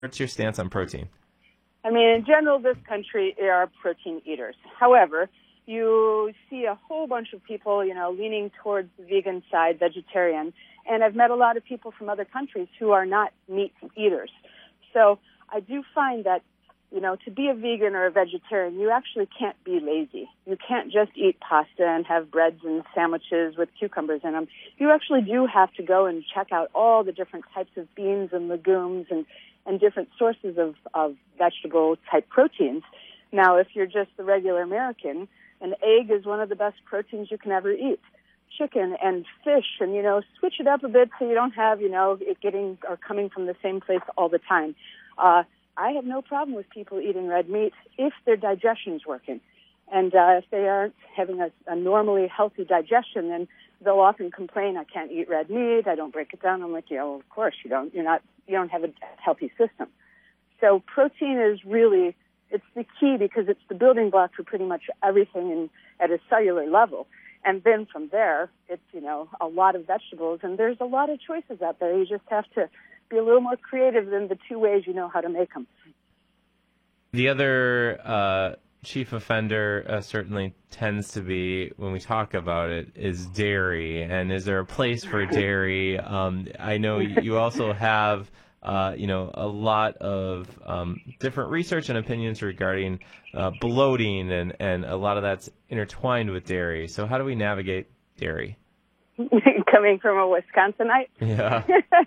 What's your stance on protein? I mean, in general, this country are protein eaters. However, you see a whole bunch of people, leaning towards the vegan side, vegetarian, and I've met a lot of people from other countries who are not meat eaters. So I do find that, to be a vegan or a vegetarian, you actually can't be lazy. You can't just eat pasta and have breads and sandwiches with cucumbers in them. You actually do have to go and check out all the different types of beans and legumes and different sources of vegetable-type proteins. Now, if you're just the regular American, an egg is one of the best proteins you can ever eat. Chicken and fish, and, switch it up a bit so you don't have, it getting or coming from the same place all the time. I have no problem with people eating red meat if their digestion's working. And if they aren't having a normally healthy digestion, then they'll often complain, I can't eat red meat, I don't break it down. I'm like, well, of course you don't. You don't have a healthy system. So protein is really, it's the key because it's the building block for pretty much everything at a cellular level. And then from there, it's, a lot of vegetables. And there's a lot of choices out there. You just have to be a little more creative than the two ways you know how to make them. The other chief offender certainly tends to be, when we talk about it, is dairy. And is there a place for dairy? I know you also have, a lot of different research and opinions regarding bloating, and a lot of that's intertwined with dairy. So how do we navigate dairy? Coming from a Wisconsinite? Yeah.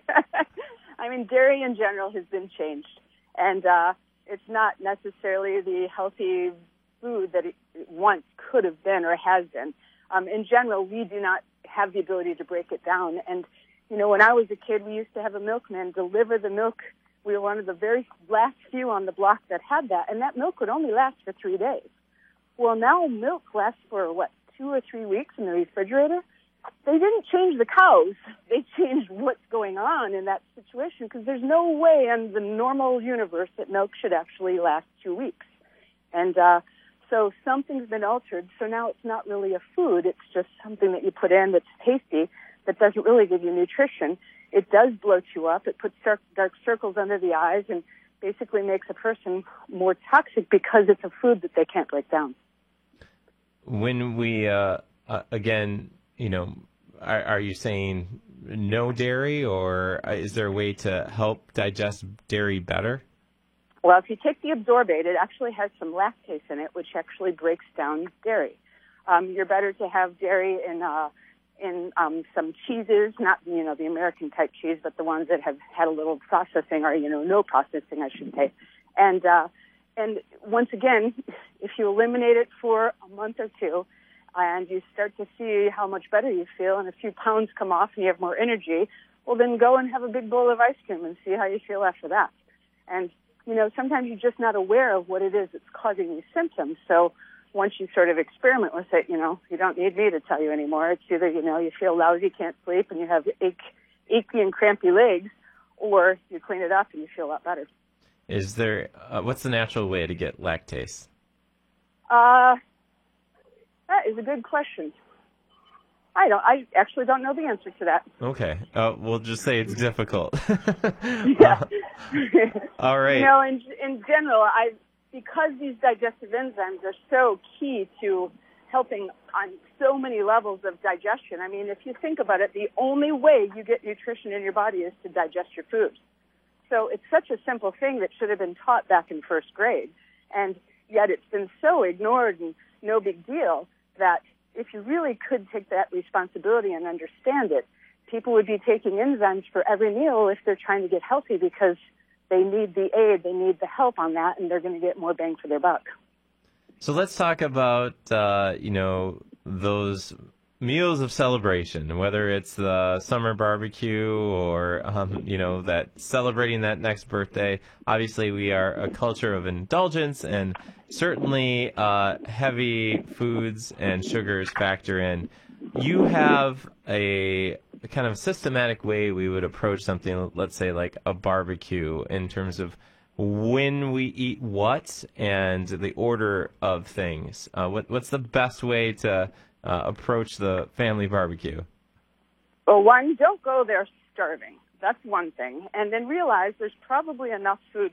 I mean, dairy in general has been changed. And it's not necessarily the healthy food that it once could have been or has been. In general, we do not have the ability to break it down. And, when I was a kid, we used to have a milkman deliver the milk. We were one of the very last few on the block that had that, and that milk would only last for 3 days. Well, now milk lasts for, 2 or 3 weeks in the refrigerator? They didn't change the cows. They changed what's going on in that situation because there's no way in the normal universe that milk should actually last 2 weeks. And so something's been altered. So now it's not really a food. It's just something that you put in that's tasty that doesn't really give you nutrition. It does bloat you up. It puts dark circles under the eyes and basically makes a person more toxic because it's a food that they can't break down. When we, again, are you saying no dairy, or is there a way to help digest dairy better? Well, if you take the Absorbate, it actually has some lactase in it, which actually breaks down dairy. You're better to have dairy in some cheeses, not, the American type cheese, but the ones that have had a little processing or, no processing, I should say. And once again, if you eliminate it for a month or two, and you start to see how much better you feel and a few pounds come off and you have more energy, well, then go and have a big bowl of ice cream and see how you feel after that. And, sometimes you're just not aware of what it is that's causing these symptoms. So once you sort of experiment with it, you don't need me to tell you anymore. It's either, you feel lousy, can't sleep, and you have achy and crampy legs, or you clean it up and you feel a lot better. Is there, what's the natural way to get lactase? That is a good question. I actually don't know the answer to that. Okay. We'll just say it's difficult. Yeah. All right. In general, because these digestive enzymes are so key to helping on so many levels of digestion. I mean, if you think about it, the only way you get nutrition in your body is to digest your food. So it's such a simple thing that should have been taught back in first grade. And yet it's been so ignored and no big deal that if you really could take that responsibility and understand it, people would be taking enzymes for every meal if they're trying to get healthy because they need the aid, they need the help on that, and they're going to get more bang for their buck. So let's talk about, those meals of celebration, whether it's the summer barbecue or, that celebrating that next birthday. Obviously, we are a culture of indulgence, and certainly heavy foods and sugars factor in. You have a kind of systematic way we would approach something, let's say like a barbecue, in terms of when we eat what and the order of things. What's the best way to approach the family barbecue? Well, one, don't go there starving. That's one thing. And then realize there's probably enough food